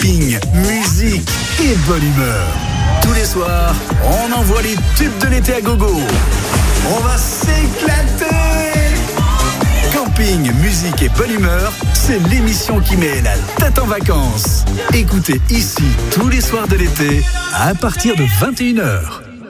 camping, musique et bonne humeur. Tous les soirs, on envoie les tubes de l'été à gogo. On va s'éclater. Camping, musique et bonne humeur, c'est l'émission qui met la tête en vacances. Écoutez ici tous les soirs de l'été à partir de 21h.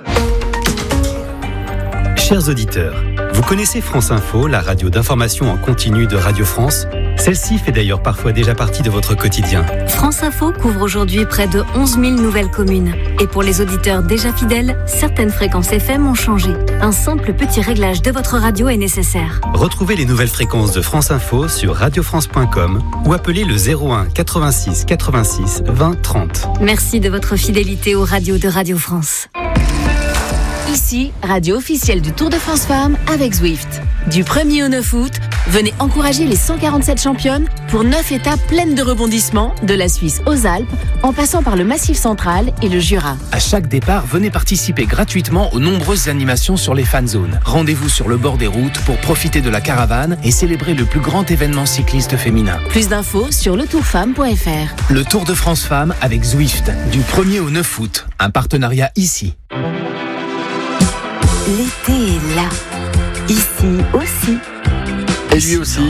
Chers auditeurs, vous connaissez France Info, la radio d'information en continu de Radio France ? Celle-ci fait d'ailleurs parfois déjà partie de votre quotidien. France Info couvre aujourd'hui près de 11 000 nouvelles communes. Et pour les auditeurs déjà fidèles, certaines fréquences FM ont changé. Un simple petit réglage de votre radio est nécessaire. Retrouvez les nouvelles fréquences de France Info sur radiofrance.com ou appelez le 01 86 86 20 30. Merci de votre fidélité aux radios de Radio France. Ici, radio officielle du Tour de France Femmes avec Zwift. Du 1er au 9 août, venez encourager les 147 championnes pour 9 étapes pleines de rebondissements, de la Suisse aux Alpes, en passant par le Massif central et le Jura. À chaque départ, venez participer gratuitement aux nombreuses animations sur les fan zones. Rendez-vous sur le bord des routes pour profiter de la caravane et célébrer le plus grand événement cycliste féminin. Plus d'infos sur letourfemme.fr. Le Tour de France Femmes avec Zwift, du 1er au 9 août. Un partenariat ici. L'été est là. Ici aussi. Et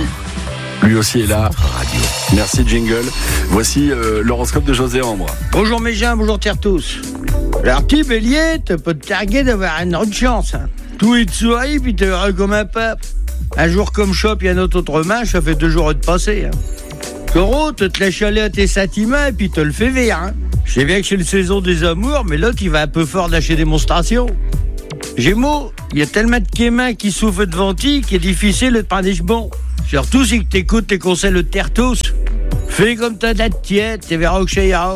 lui aussi est là. Merci Jingle. Voici l'horoscope de José Ambre. Bonjour mes gens, bonjour tous. Alors petit bélier, tu peux te targuer d'avoir une autre chance. Tout est de souris puis t'es heureux comme un pape. Un jour comme chope, il y a notre autre main, ça fait 2 jours de passer. Taureau, te lèche aller à tes sentiments et puis te le fais vire. Je sais bien que c'est la saison des amours, mais l'autre il va un peu fort lâcher démonstration. Gémeaux, il y a tellement de kémins qui souffrent devant ti qu'il est difficile de prendre des bon. Surtout si tu écoutes tes conseils de terre tous. Fais comme t'as de la tiède, t'es verras que ça ira.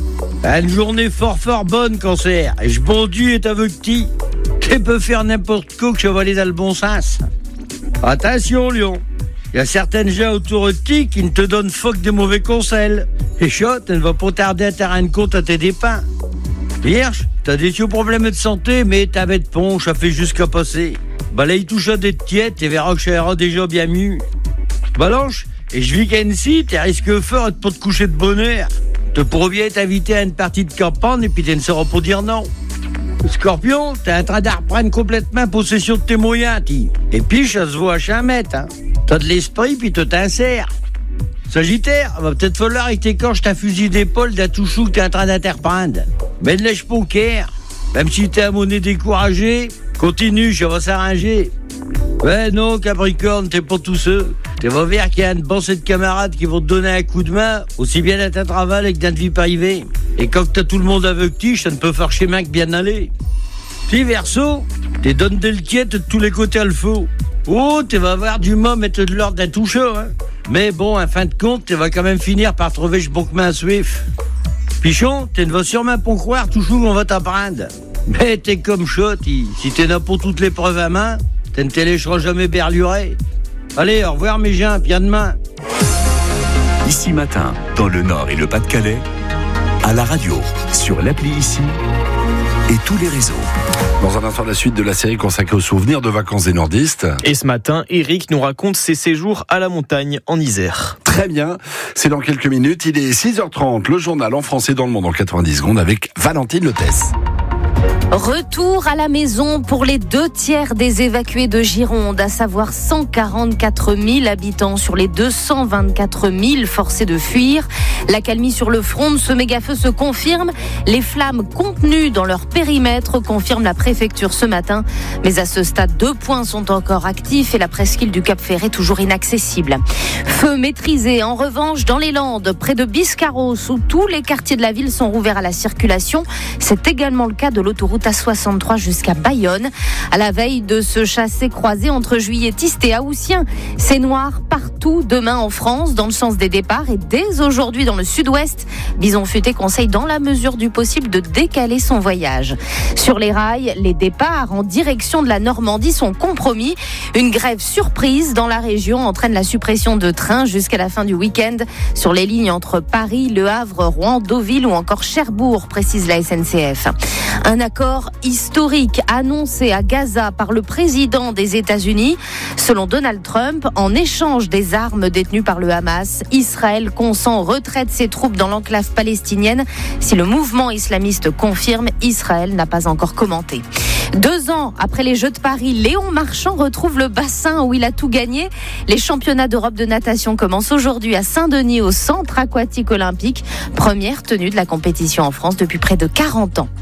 Une journée fort bonne, cancer. Et je bondis et avec ti. Tu peux faire n'importe quoi que je vais aller dans le bon sens. Attention, lion. Il y a certaines gens autour de ti qui ne te donnent que des mauvais conseils. Et chot, tu ne vas pas tarder à te rendre compte à tes dépens. Vierge, t'as des vieux problèmes de santé, mais ta bête ponche a fait jusqu'à passer. Balaye tout chaud des tièdes, et verras que ça ira déjà bien mieux. Balance, et je vis qu'Annecy, t'es risque fort de pas te coucher de bonne heure. Te pourrais bien t'inviter à une partie de campagne, et puis tu ne sauras pas dire non. Scorpion, t'es en train de reprendre complètement possession de tes moyens, ti. Et puis, ça se voit à chamette, hein. T'as de l'esprit, puis tu t'insères. Sagittaire, va peut-être falloir que t'écorches ta fusil d'épaule d'un tout chou que t'es en train d'interprendre. Mais ne lèche pas au cœur. Même si t'es à monnaie découragé, continue, ça va s'arranger. Ouais, non, Capricorne, t'es pas tout seul. Tu vas voir qu'il y a une bande de camarades qui vont te donner un coup de main, aussi bien dans ta travail que dans ta vie privée. Et quand t'as tout le monde avec ti, ça ne peut faire schéma que bien aller. Puis, Verseau, t'es donne de l'quiète de tous les côtés à le faux. Oh, tu vas avoir du mal mettre de l'ordre d'un tout chaud, hein. Mais bon, en fin de compte, tu vas quand même finir par trouver ce bon chemin à suivre. Pichon, tu ne vas sûrement pas croire toujours qu'on va t'apprendre. Mais t'es comme chaud, si t'es là pour toutes les preuves à main, tu ne te laisseras jamais berlurer. Allez, au revoir mes gens, puis à demain. Ici matin, dans le Nord et le Pas-de-Calais, à la radio, sur l'appli Ici et tous les réseaux. Dans un instant, la suite de la série consacrée aux souvenirs de vacances des nordistes. Et ce matin, Eric nous raconte ses séjours à la montagne en Isère. Très bien, c'est dans quelques minutes. Il est 6h30, le journal en français dans le monde en 90 secondes avec Valentine Lotès. Retour à la maison pour les 2/3 des évacués de Gironde, à savoir 144 000 habitants sur les 224 000 forcés de fuir. L'accalmie sur le front de ce méga-feu se confirme. Les flammes contenues dans leur périmètre, confirme la préfecture ce matin. Mais à ce stade, 2 points sont encore actifs et la presqu'île du Cap-Ferret toujours inaccessible. Feu maîtrisé en revanche dans les Landes, près de Biscarrosse, où tous les quartiers de la ville sont rouverts à la circulation. C'est également le cas de l'autoroute A63 jusqu'à Bayonne. À la veille de ce chassé-croisé entre juilletistes et haussiens, c'est noir partout demain en France, dans le sens des départs, et dès aujourd'hui dans le sud-ouest. Bison Futé conseille dans la mesure du possible de décaler son voyage. Sur les rails, les départs en direction de la Normandie sont compromis. Une grève surprise dans la région entraîne la suppression de trains jusqu'à la fin du week-end sur les lignes entre Paris, Le Havre, Rouen, Deauville ou encore Cherbourg, précise la SNCF. Un accord historique annoncé à Gaza par le président des États-Unis. Selon Donald Trump, en échange des armes détenues par le Hamas. Israël consent au retrait de ses troupes dans l'enclave palestinienne. Si le mouvement islamiste confirme, Israël n'a pas encore commenté. 2 ans après les Jeux de Paris, Léon Marchand retrouve le bassin où il a tout gagné. Les championnats d'Europe de natation commencent aujourd'hui à Saint-Denis au centre aquatique olympique. Première tenue de la compétition en France depuis près de 40 ans.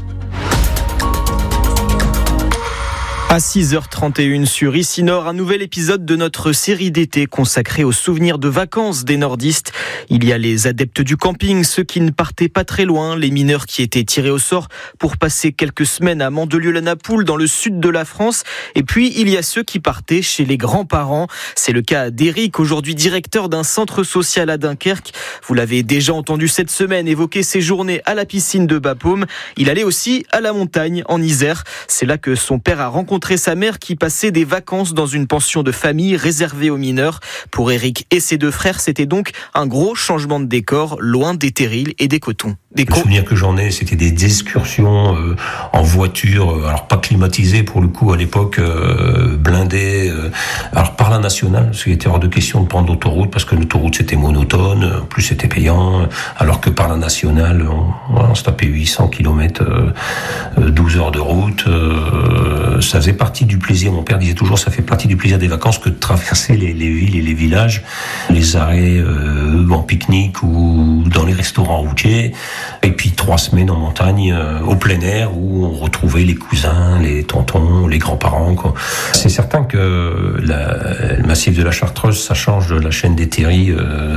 À 6h31 sur Ici Nord, un nouvel épisode de notre série d'été consacrée aux souvenirs de vacances des nordistes. Il y a les adeptes du camping, ceux qui ne partaient pas très loin, les mineurs qui étaient tirés au sort pour passer quelques semaines à Mandelieu-la-Napoule dans le sud de la France. Et puis, il y a ceux qui partaient chez les grands-parents. C'est le cas d'Éric, aujourd'hui directeur d'un centre social à Dunkerque. Vous l'avez déjà entendu cette semaine évoquer ses journées à la piscine de Bapaume. Il allait aussi à la montagne, en Isère. C'est là que son père a rencontré sa mère qui passait des vacances dans une pension de famille réservée aux mineurs. Pour Éric et ses 2 frères, c'était donc un gros changement de décor, loin des terrils et des cotons. Le souvenir que j'en ai, c'était des excursions en voiture, alors pas climatisées pour le coup à l'époque, blindées, alors par la nationale, parce qu'il était hors de question de prendre l'autoroute, parce que l'autoroute c'était monotone, en plus c'était payant, alors que par la nationale, on se tapait 800 km, 12 heures de route, ça faisait partie du plaisir. Mon père disait toujours, ça fait partie du plaisir des vacances que de traverser les villes et les villages, les arrêts en pique-nique ou dans les restaurants routiers. Et puis 3 semaines en montagne, au plein air, où on retrouvait les cousins, les tontons, les grands-parents, quoi. C'est certain que le massif de la Chartreuse, ça change de la chaîne des terris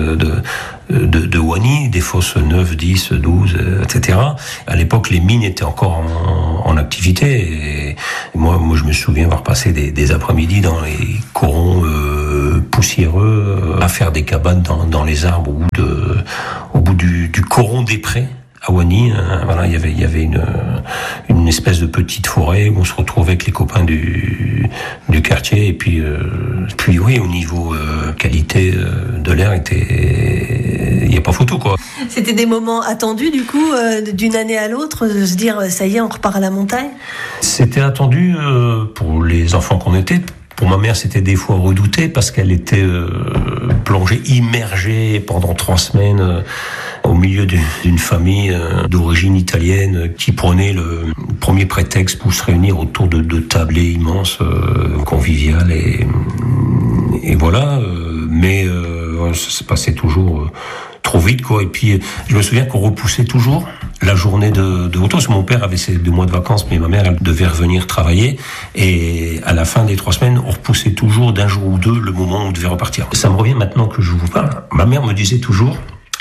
de Wany, des fosses 9, 10, 12, etc. À l'époque, les mines étaient encore en activité. Et moi, je me souviens avoir passé des après-midi dans les corons poussiéreux, à faire des cabanes dans les arbres au bout du coron des prés. À Wany, voilà, il y avait une espèce de petite forêt où on se retrouvait avec les copains du quartier, et puis oui, au niveau qualité de l'air, il y a pas photo, quoi. C'était des moments attendus du coup, d'une année à l'autre, de se dire ça y est, on repart à la montagne. C'était attendu pour les enfants qu'on était. Pour ma mère, c'était des fois redouté parce qu'elle était plongée, immergée pendant 3 semaines au milieu d'une famille d'origine italienne qui prenait le premier prétexte pour se réunir autour de tablées immenses, conviviales, et voilà. Mais ça se passait toujours trop vite, quoi. Et puis, je me souviens qu'on repoussait toujours la journée de retour, parce que mon père avait ses 2 mois de vacances, mais ma mère, elle devait revenir travailler, et à la fin des 3 semaines, on repoussait toujours d'1 jour ou 2 le moment où on devait repartir. Ça me revient maintenant que je vous parle. Ma mère me disait toujours,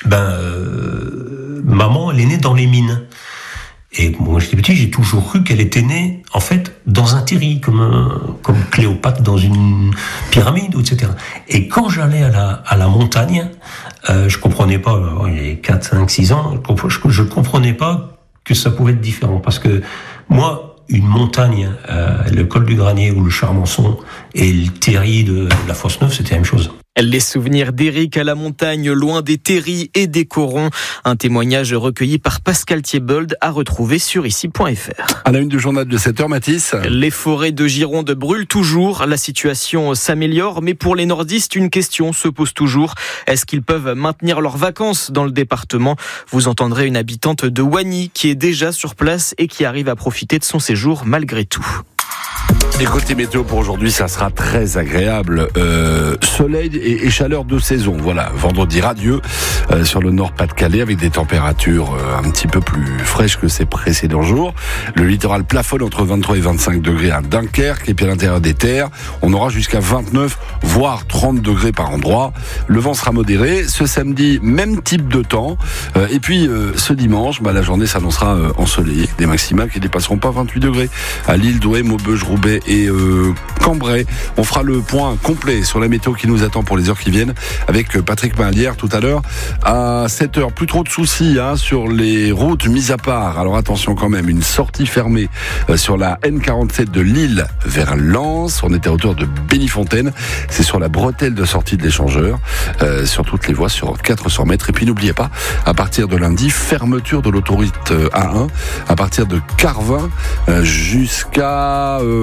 maman, elle est née dans les mines. Et moi, j'étais petit, j'ai toujours cru qu'elle était née, en fait, dans un terri, comme Cléopâtre dans une pyramide, etc. Et quand j'allais à la montagne, je comprenais pas, il y avait 4, 5, 6 ans, je comprenais pas que ça pouvait être différent. Parce que moi, une montagne, le col du Granier ou le Charmançon et le terri de la Fosse Neuve, c'était la même chose. Les souvenirs d'Éric à la montagne, loin des terris et des corons. Un témoignage recueilli par Pascal Thiebold à retrouver sur ici.fr. À la une du journal de 7h, Mathis. Les forêts de Gironde brûlent toujours. La situation s'améliore, mais pour les nordistes, une question se pose toujours. Est-ce qu'ils peuvent maintenir leurs vacances dans le département ? Vous entendrez une habitante de Wany qui est déjà sur place et qui arrive à profiter de son séjour malgré tout. Et côté météo pour aujourd'hui, ça sera très agréable. Soleil et chaleur de saison. Voilà, vendredi radieux sur le Nord-Pas-de-Calais avec des températures un petit peu plus fraîches que ces précédents jours. Le littoral plafonne entre 23 et 25 degrés à Dunkerque, et puis à l'intérieur des terres, on aura jusqu'à 29 voire 30 degrés par endroit. Le vent sera modéré. Ce samedi, même type de temps. Et puis ce dimanche, la journée s'annoncera ensoleillée. Des maximales qui ne dépasseront pas 28 degrés à Lille, Douai, Maubeuge, Roubaix et Cambrai. On fera le point complet sur la météo qui nous attend pour les heures qui viennent avec Patrick Mahalière tout à l'heure à 7h. Plus trop de soucis sur les routes mises à part. Alors attention quand même, une sortie fermée sur la N47 de Lille vers Lens. On était à hauteur de Bénifontaine. C'est sur la bretelle de sortie de l'échangeur, sur toutes les voies sur 400 mètres. Et puis n'oubliez pas, à partir de lundi, fermeture de l'autoroute A1 à partir de Carvin jusqu'à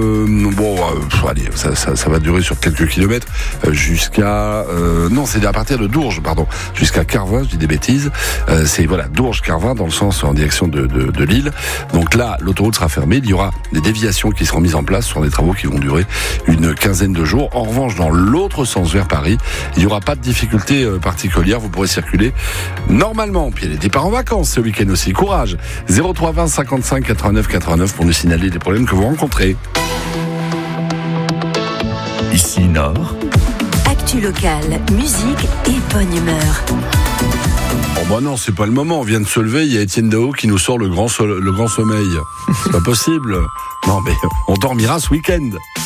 allez, ça va durer sur quelques kilomètres jusqu'à... non, c'est à partir de Dourges, jusqu'à Carvin, je dis des bêtises. C'est Dourges-Carvin dans le sens en direction de Lille. Donc là, l'autoroute sera fermée. Il y aura des déviations qui seront mises en place. Ce sont des travaux qui vont durer une quinzaine de jours. En revanche, dans l'autre sens vers Paris, il n'y aura pas de difficulté particulière. Vous pourrez circuler normalement. Puis il y a les départs en vacances ce week-end aussi. Courage. 03 20 55 89 89 pour nous signaler les problèmes que vous rencontrez. Ici Nord. Actu locale, musique et bonne humeur. Non, c'est pas le moment. On vient de se lever. Il y a Étienne Dao qui nous sort le grand sommeil. C'est pas possible. Non, mais on dormira ce week-end.